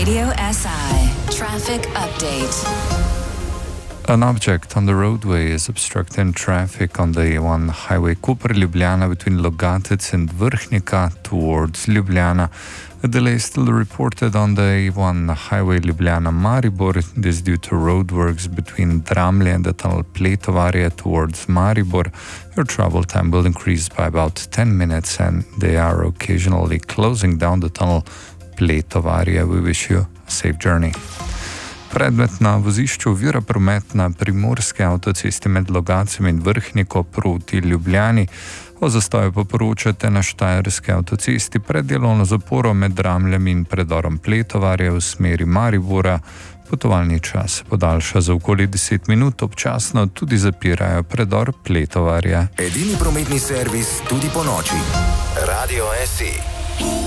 Radio SI Traffic Update. An object on the roadway is obstructing traffic on the A1 highway Koper-Ljubljana between Logatec and Vrhnika towards Ljubljana. A delay is still reported on the A1 highway Ljubljana-Maribor. This is due to roadworks between Dramlje and the tunnel Pletovarje towards Maribor. Your travel time will increase by about 10 minutes and they are occasionally closing down the tunnel Pletovarje. We wish you a safe journey. Predmet na vozišču ovira promet na primorski avtocesti med Logacem in Vrhniko proti Ljubljani. O zastoju pa poročate na štajerski avtocesti pred delovno zaporo med Dramljem in predorom Pletovarje v smeri Maribora. Potovalni čas podaljša za okoli 10 minut, občasno tudi zapirajo predor Pletovarje. Edini prometni servis tudi po noči. Radio SI.